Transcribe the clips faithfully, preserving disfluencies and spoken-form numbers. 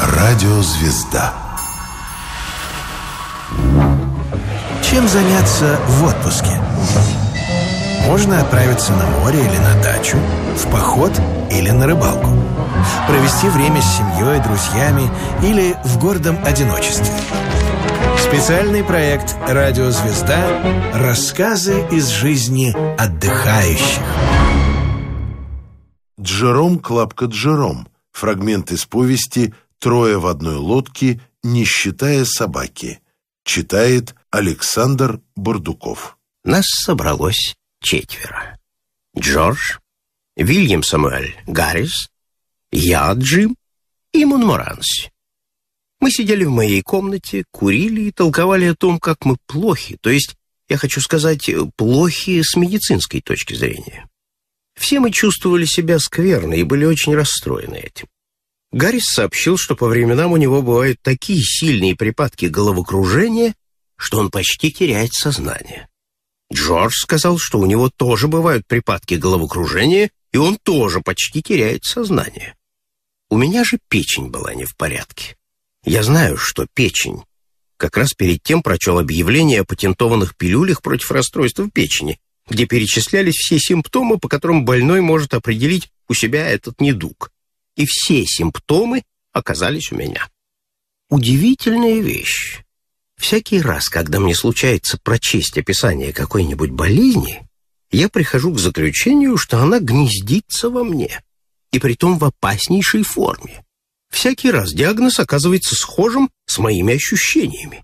Радиозвезда. Чем заняться в отпуске? Можно отправиться на море или на дачу, в поход или на рыбалку, провести время с семьей, друзьями или в гордом одиночестве. Специальный проект «Радиозвезда. Рассказы из жизни отдыхающих». Джером Клапка Джером. Фрагмент из повести «Трое в одной лодке, не считая собаки». Читает Александр Бурдуков. Нас собралось четверо. Джордж, Вильям Самуэль Гаррис, я, Джим и Монморанси. Мы сидели в моей комнате, курили и толковали о том, как мы плохи, то есть, я хочу сказать, плохи с медицинской точки зрения. Все мы чувствовали себя скверно и были очень расстроены этим. Гаррис сообщил, что по временам у него бывают такие сильные припадки головокружения, что он почти теряет сознание. Джордж сказал, что у него тоже бывают припадки головокружения, и он тоже почти теряет сознание. У меня же печень была не в порядке. Я знаю, что печень. Как раз перед тем прочел объявление о патентованных пилюлях против расстройства печени, где перечислялись все симптомы, по которым больной может определить у себя этот недуг. И все симптомы оказались у меня. Удивительная вещь. Всякий раз, когда мне случается прочесть описание какой-нибудь болезни, я прихожу к заключению, что она гнездится во мне, и притом в опаснейшей форме. Всякий раз диагноз оказывается схожим с моими ощущениями.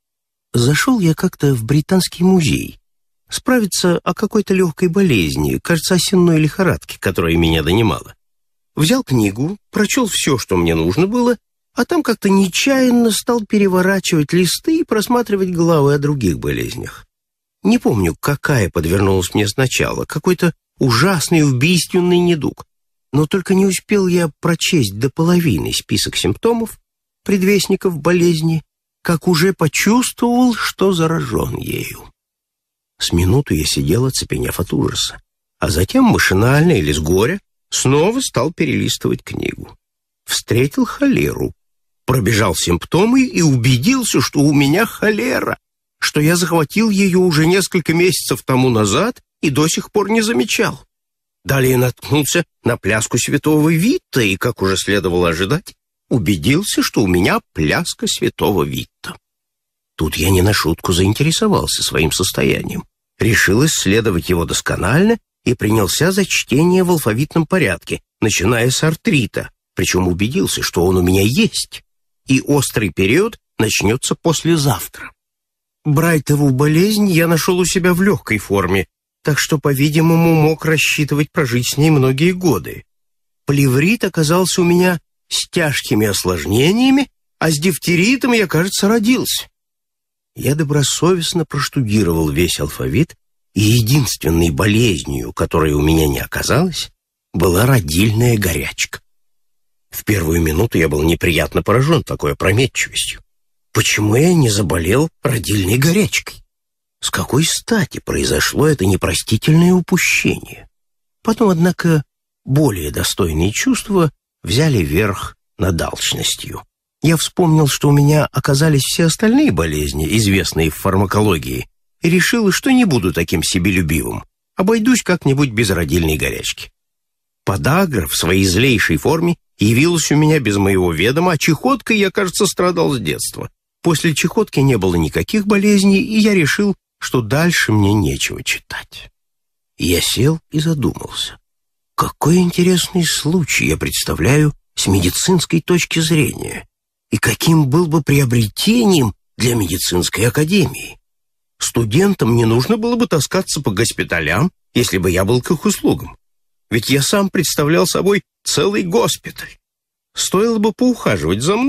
Зашел я как-то в Британский музей справиться о какой-то легкой болезни, кажется, осенной лихорадке, которая меня донимала. Взял книгу, прочел все, что мне нужно было, а там как-то нечаянно стал переворачивать листы и просматривать главы о других болезнях. Не помню, какая подвернулась мне сначала, какой-то ужасный убийственный недуг. Но только не успел я прочесть до половины список симптомов, предвестников болезни, как уже почувствовал, что заражен ею. С минуту я сидел, оцепенев от ужаса, а затем машинально или с горя снова стал перелистывать книгу. Встретил холеру, пробежал симптомы и убедился, что у меня холера, что я захватил ее уже несколько месяцев тому назад и до сих пор не замечал. Далее наткнулся на пляску святого Витта и, как уже следовало ожидать, убедился, что у меня пляска святого Витта. Тут я не на шутку заинтересовался своим состоянием, решил исследовать его досконально и принялся за чтение в алфавитном порядке, начиная с артрита, причем убедился, что он у меня есть, и острый период начнется послезавтра. Брайтову болезнь я нашел у себя в легкой форме, так что, по-видимому, мог рассчитывать прожить с ней многие годы. Плеврит оказался у меня с тяжкими осложнениями, а с дифтеритом я, кажется, родился. Я добросовестно проштудировал весь алфавит, и единственной болезнью, которой у меня не оказалось, была родильная горячка. В первую минуту я был неприятно поражен такой опрометчивостью. Почему я не заболел родильной горячкой? С какой стати произошло это непростительное упущение? Потом, однако, более достойные чувства взяли верх над алчностью. Я вспомнил, что у меня оказались все остальные болезни, известные в фармакологии, и решил, что не буду таким себелюбивым, обойдусь как-нибудь без родильной горячки. Подагра в своей злейшей форме явилась у меня без моего ведома, а чехоткой я, кажется, страдал с детства. После чехотки не было никаких болезней, и я решил, что дальше мне нечего читать. Я сел и задумался. Какой интересный случай я представляю с медицинской точки зрения, и каким был бы приобретением для медицинской академии. Студентам не нужно было бы таскаться по госпиталям, если бы я был к их услугам. Ведь я сам представлял собой целый госпиталь. Стоило бы поухаживать за мной,